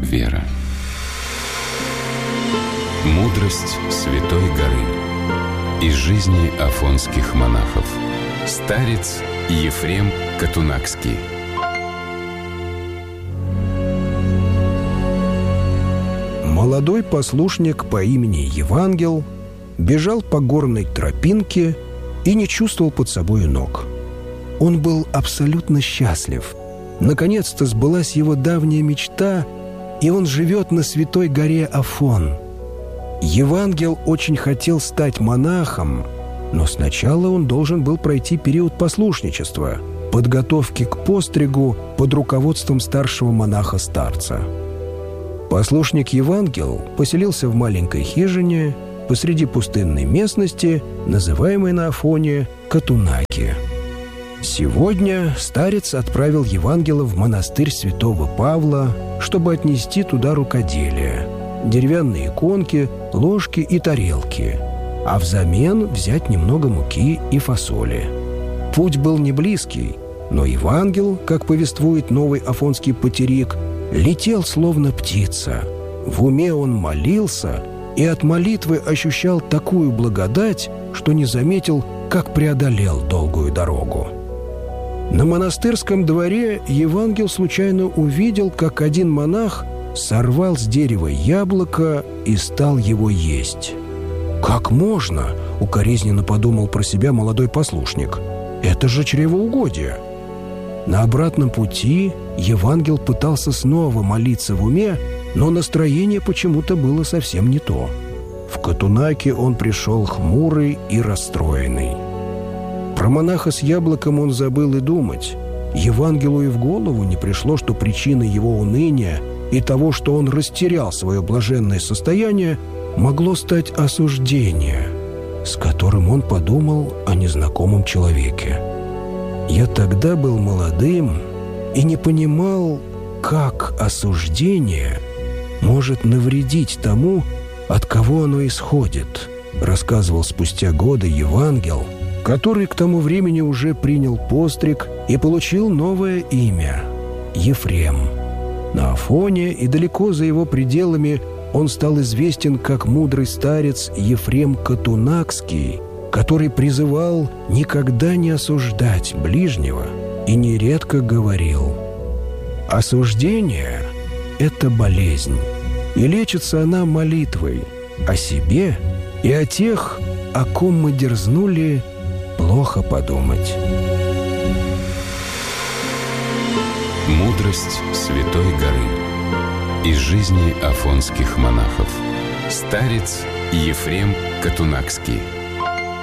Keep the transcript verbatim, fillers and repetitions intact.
вера. Мудрость Святой горы. Из жизни афонских монахов. Старец Ефрем Катунакский. Молодой послушник по имени Евангел бежал по горной тропинке и не чувствовал под собой ног. Он был абсолютно счастлив. Наконец-то сбылась его давняя мечта, и он живет на святой горе Афон. Евангел очень хотел стать монахом, но сначала он должен был пройти период послушничества, подготовки к постригу под руководством старшего монаха-старца. Послушник Евангел поселился в маленькой хижине посреди пустынной местности, называемой на Афоне Катунаки. Сегодня старец отправил Евангела в монастырь святого Павла, чтобы отнести туда рукоделие, деревянные иконки, ложки и тарелки, а взамен взять немного муки и фасоли. Путь был не близкий, но Евангел, как повествует новый афонский патерик, летел словно птица. В уме он молился и от молитвы ощущал такую благодать, что не заметил, как преодолел долгую дорогу. На монастырском дворе Евангел случайно увидел, как один монах сорвал с дерева яблоко и стал его есть. «Как можно?» — укоризненно подумал про себя молодой послушник. «Это же чревоугодие!» На обратном пути Евангел пытался снова молиться в уме, но настроение почему-то было совсем не то. В Катунаки он пришел хмурый и расстроенный. Про монаха с яблоком он забыл и думать. Евангелу и в голову не пришло, что причиной его уныния и того, что он растерял свое блаженное состояние, могло стать осуждение, с которым он подумал о незнакомом человеке. «Я тогда был молодым и не понимал, как осуждение может навредить тому, от кого оно исходит», рассказывал спустя годы Евангел, который к тому времени уже принял постриг и получил новое имя – Ефрем. На Афоне и далеко за его пределами он стал известен как мудрый старец Ефрем Катунакский, который призывал никогда не осуждать ближнего и нередко говорил: «Осуждение – это болезнь, и лечится она молитвой о себе и о тех, о ком мы дерзнули плохо подумать». Мудрость Святой горы. Из жизни афонских монахов. Старец Ефрем Катунакский.